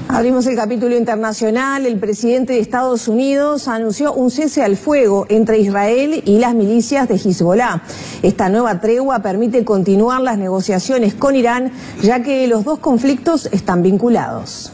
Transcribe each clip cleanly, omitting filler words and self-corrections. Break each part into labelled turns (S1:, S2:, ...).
S1: Abrimos el capítulo internacional. El presidente de Estados Unidos anunció un cese al fuego entre Israel y las milicias de Hezbollah. Esta nueva tregua permite continuar las negociaciones con Irán, ya que los dos conflictos están vinculados.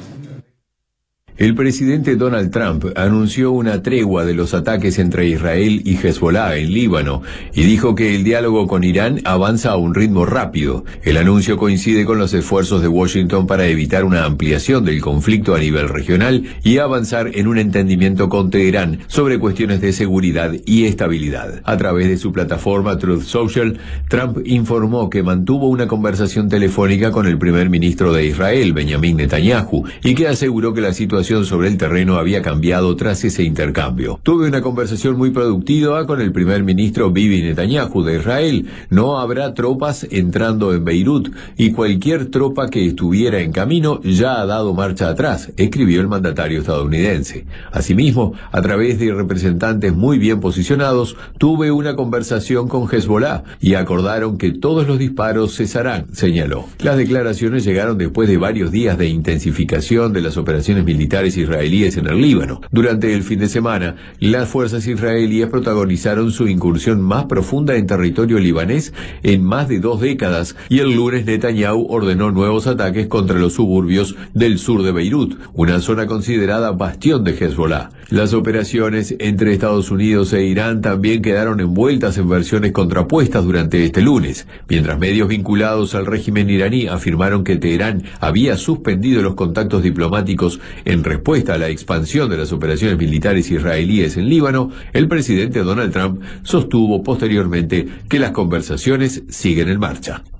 S2: El presidente Donald Trump anunció una tregua de los ataques entre Israel y Hezbollah en Líbano y dijo que el diálogo con Irán avanza a un ritmo rápido. El anuncio coincide con los esfuerzos de Washington para evitar una ampliación del conflicto a nivel regional y avanzar en un entendimiento con Teherán sobre cuestiones de seguridad y estabilidad. A través de su plataforma Truth Social, Trump informó que mantuvo una conversación telefónica con el primer ministro de Israel, Benjamin Netanyahu, y que aseguró que la situación sobre el terreno había cambiado tras ese intercambio. Tuve una conversación muy productiva con el primer ministro Bibi Netanyahu de Israel. No habrá tropas entrando en Beirut y cualquier tropa que estuviera en camino ya ha dado marcha atrás, escribió el mandatario estadounidense. Asimismo, a través de representantes muy bien posicionados, tuve una conversación con Hezbollah y acordaron que todos los disparos cesarán, señaló. Las declaraciones llegaron después de varios días de intensificación de las operaciones militares israelíes en el Líbano. Durante el fin de semana, las fuerzas israelíes protagonizaron su incursión más profunda en territorio libanés en más de 2 décadas y el lunes Netanyahu ordenó nuevos ataques contra los suburbios del sur de Beirut, una zona considerada bastión de Hezbollah. Las operaciones entre Estados Unidos e Irán también quedaron envueltas en versiones contrapuestas durante este lunes, mientras medios vinculados al régimen iraní afirmaron que Teherán había suspendido los contactos diplomáticos en respuesta a la expansión de las operaciones militares israelíes en Líbano. El presidente Donald Trump sostuvo posteriormente que las conversaciones siguen en marcha.